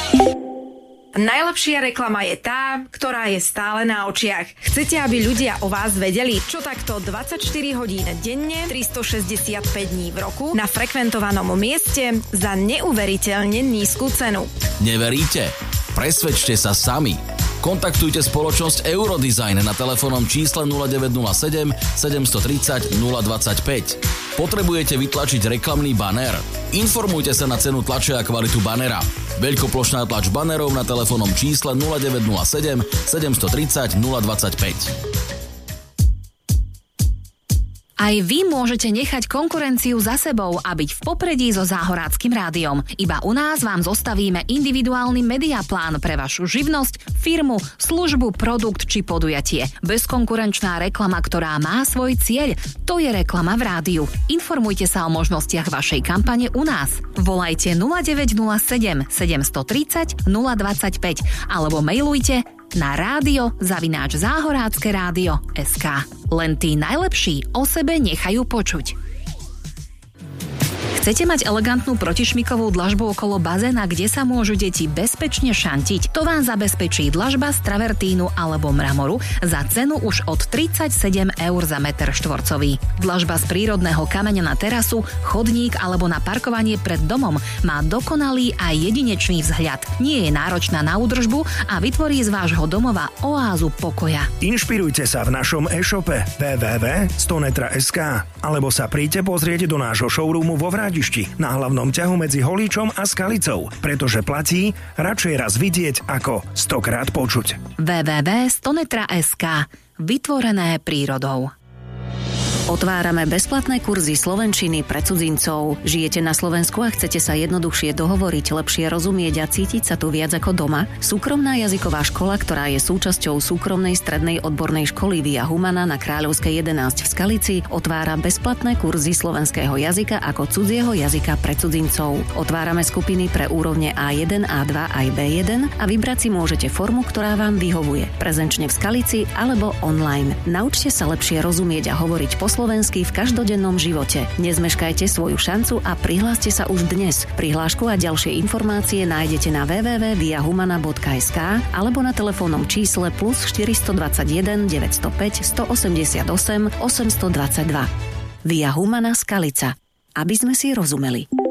Najlepšia reklama je tá, ktorá je stále na očiach. Chcete, aby ľudia o vás vedeli, čo takto 24 hodín denne, 365 dní v roku, na frekventovanom mieste za neuveriteľne nízku cenu. Neveríte? Presvedčte sa sami. Kontaktujte spoločnosť Eurodesign na telefónnom čísle 0907 730 025. Potrebujete vytlačiť reklamný banér? Informujte sa na cenu tlače a kvalitu banera. Veľkoplošná tlač banerov na telefónnom čísle 0907 730 025. Aj vy môžete nechať konkurenciu za sebou a byť v popredí so Záhoráckym rádiom. Iba u nás vám zostavíme individuálny mediaplán pre vašu živnosť, firmu, službu, produkt či podujatie. Bezkonkurenčná reklama, ktorá má svoj cieľ, to je reklama v rádiu. Informujte sa o možnostiach vašej kampane u nás. Volajte 0907 730 025 alebo mailujte na rádio@záhoráckeradio.sk. Len tí najlepší o sebe nechajú počuť. Chcete mať elegantnú protišmikovú dlažbu okolo bazéna, kde sa môžu deti bezpečne šantiť? To vám zabezpečí dlažba z travertínu alebo mramoru za cenu už od 37 eur za meter štvorcový. Dlažba z prírodného kameňa na terasu, chodník alebo na parkovanie pred domom má dokonalý a jedinečný vzhľad. Nie je náročná na údržbu a vytvorí z vášho domova oázu pokoja. Inšpirujte sa v našom e-shope www.stonetra.sk alebo sa príďte pozrieť do nášho showroomu vo Vrádišti na hlavnom ťahu medzi Holíčom a Skalicou, pretože platí radšej raz vidieť ako 100-krát počuť. www.stonetra.sk. Vytvorené prírodou. Otvárame bezplatné kurzy slovenčiny pre cudzincov. Žijete na Slovensku a chcete sa jednoduchšie dohovoriť, lepšie rozumieť a cítiť sa tu viac ako doma? Súkromná jazyková škola, ktorá je súčasťou súkromnej strednej odbornej školy Via Humana na Kráľovskej 11 v Skalici, otvára bezplatné kurzy slovenského jazyka ako cudzieho jazyka pre cudzincov. Otvárame skupiny pre úrovne A1, A2 aj B1 a vybrať si môžete formu, ktorá vám vyhovuje. Prezenčne v Skalici alebo online. Naučte sa lepšie rozumieť a hovoriť po slovensky v každodennom živote. Nezmeškajte svoju šancu a prihláste sa už dnes. Prihlášku a ďalšie informácie nájdete na www.viahumana.sk alebo na telefónnom čísle plus 421 905 188 822. Via Humana Skalica. Aby sme si rozumeli.